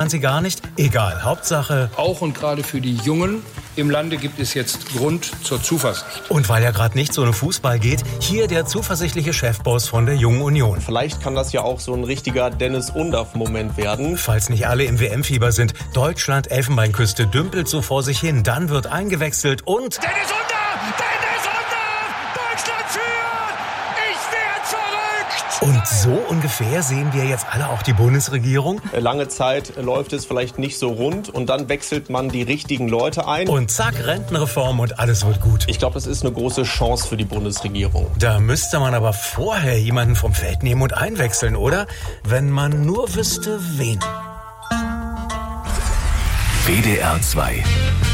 man sie gar nicht? Egal, Hauptsache... Auch und gerade für die Jungen im Lande gibt es jetzt Grund zur Zuversicht. Und weil ja gerade nicht so um Fußball geht, hier der zuversichtliche Chefboss von der Jungen Union. Vielleicht kann das ja auch so ein richtiger Dennis Undaff-Moment werden. Falls nicht alle im WM-Fieber sind, Deutschland, Elfenbeinküste dümpelt so vor sich hin, dann wird eingewechselt und... Dennis Undaff! Dennis Undaff! Deutschland führt! Ich werd verrückt! Und so ungefähr sehen wir jetzt alle auch die Bundesregierung. Lange Zeit läuft es vielleicht nicht so rund und dann wechselt man die richtigen Leute ein. Und zack, Rentenreform und alles wird gut. Ich glaube, das ist eine große Chance für die Bundesregierung. Da müsste man aber vorher jemanden vom Feld nehmen und einwechseln, oder? Wenn man nur wüsste, wen. WDR 2